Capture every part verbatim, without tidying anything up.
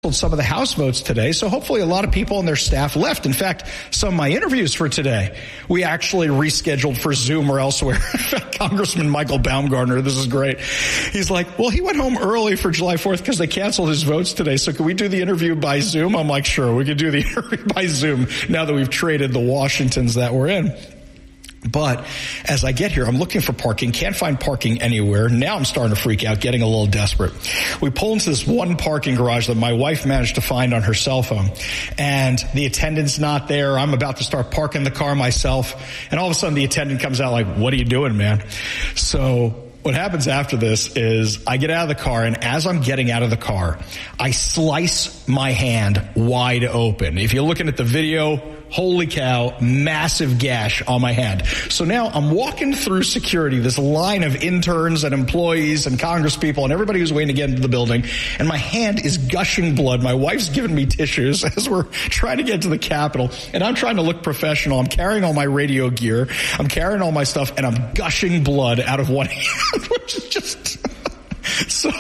canceled some of the House votes today, so hopefully a lot of people and their staff left. In fact, some of my interviews for today, we actually rescheduled for Zoom or elsewhere. Congressman Michael Baumgartner, this is great. He's like, well, he went home early for July fourth because they canceled his votes today, so can we do the interview by Zoom? I'm like, sure, we can do the interview by Zoom now that we've traded the Washingtons that we're in. But as I get here, I'm looking for parking, can't find parking anywhere. Now I'm starting to freak out, getting a little desperate. We pull into this one parking garage that my wife managed to find on her cell phone, and the attendant's not there. I'm about to start parking the car myself, and all of a sudden the attendant comes out like, what are you doing, man? So what happens after this is I get out of the car, and as I'm getting out of the car, I slice my hand wide open. If you're looking at the video, holy cow, massive gash on my hand. So now I'm walking through security, this line of interns and employees and congresspeople and everybody who's waiting to get into the building, and my hand is gushing blood. My wife's giving me tissues as we're trying to get to the Capitol, and I'm trying to look professional. I'm carrying all my radio gear. I'm carrying all my stuff, and I'm gushing blood out of one hand, which is just so,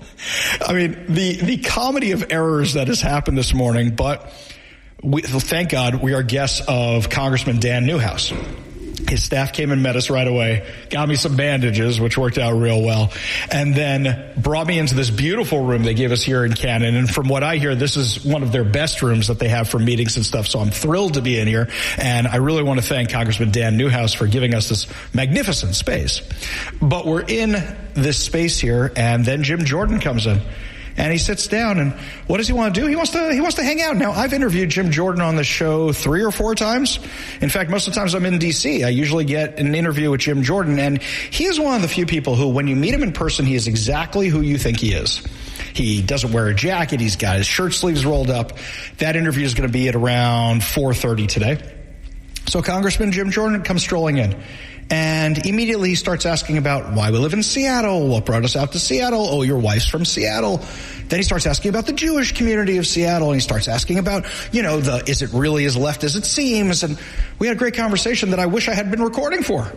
I mean, the, the comedy of errors that has happened this morning, but We, thank God we are guests of Congressman Dan Newhouse. His staff came and met us right away, got me some bandages, which worked out real well, and then brought me into this beautiful room they gave us here in Cannon. And from what I hear, this is one of their best rooms that they have for meetings and stuff. So I'm thrilled to be in here. And I really want to thank Congressman Dan Newhouse for giving us this magnificent space. But we're in this space here, and then Jim Jordan comes in. And he sits down, and what does he want to do? He wants to, he wants to hang out. Now, I've interviewed Jim Jordan on the show three or four times. In fact, most of the times I'm in D C, I usually get an interview with Jim Jordan, and he is one of the few people who, when you meet him in person, he is exactly who you think he is. He doesn't wear a jacket. He's got his shirt sleeves rolled up. That interview is going to be at around four thirty today. So Congressman Jim Jordan comes strolling in. And immediately he starts asking about why we live in Seattle, what brought us out to Seattle, oh, your wife's from Seattle. Then he starts asking about the Jewish community of Seattle, and he starts asking about, you know, the is it really as left as it seems? And we had a great conversation that I wish I had been recording for.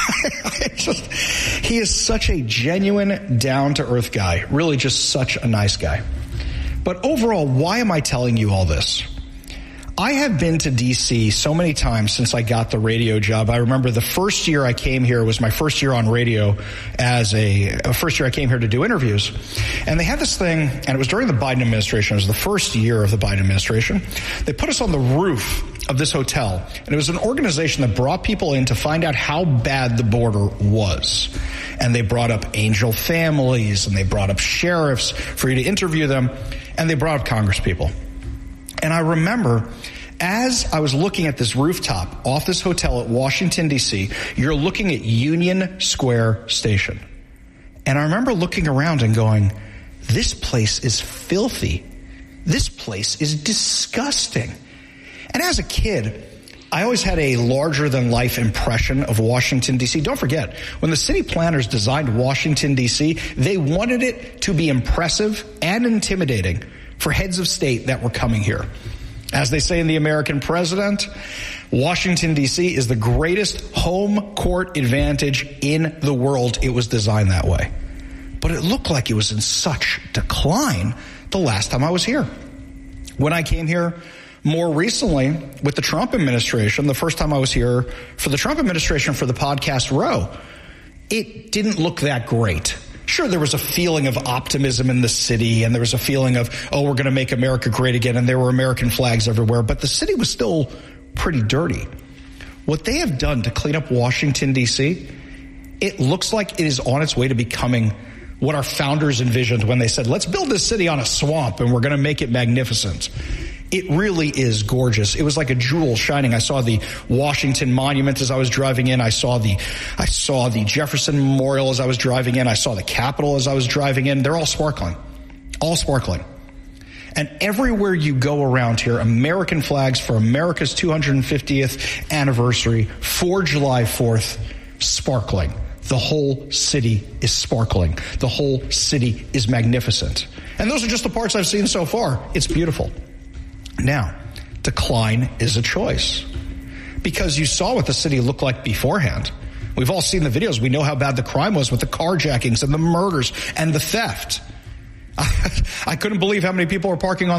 just, he is such a genuine, down-to-earth guy, really just such a nice guy. But overall, why am I telling you all this? I have been to D C so many times since I got the radio job. I remember the first year I came here was my first year on radio as a, a first year I came here to do interviews. And they had this thing, and it was during the Biden administration. It was the first year of the Biden administration. They put us on the roof of this hotel, and it was an organization that brought people in to find out how bad the border was. And they brought up angel families, and they brought up sheriffs for you to interview them, and they brought up congresspeople. And I remember as I was looking at this rooftop off this hotel at Washington, D C, you're looking at Union Square Station. And I remember looking around and going, this place is filthy. This place is disgusting. And as a kid, I always had a larger-than-life impression of Washington, D C. Don't forget, when the city planners designed Washington, D C, they wanted it to be impressive and intimidating for heads of state that were coming here. As they say in The American President, Washington, D C is the greatest home court advantage in the world. It was designed that way. But it looked like it was in such decline the last time I was here. When I came here more recently with the Trump administration, the first time I was here for the Trump administration for the podcast Row, it didn't look that great. Sure, there was a feeling of optimism in the city, and there was a feeling of, oh, we're going to make America great again, and there were American flags everywhere, but the city was still pretty dirty. What they have done to clean up Washington, D C, it looks like it is on its way to becoming what our founders envisioned when they said, let's build this city on a swamp, and we're going to make it magnificent. It really is gorgeous. It was like a jewel shining. I saw the Washington Monument as I was driving in. I saw the, I saw the Jefferson Memorial as I was driving in. I saw the Capitol as I was driving in. They're all sparkling, all sparkling. And everywhere you go around here, American flags for America's two hundred fiftieth anniversary for July fourth, sparkling. The whole city is sparkling. The whole city is magnificent. And those are just the parts I've seen so far. It's beautiful. Now, decline is a choice, because you saw what the city looked like beforehand. We've all seen the videos. We know how bad the crime was with the carjackings and the murders and the theft. I, I couldn't believe how many people were parking on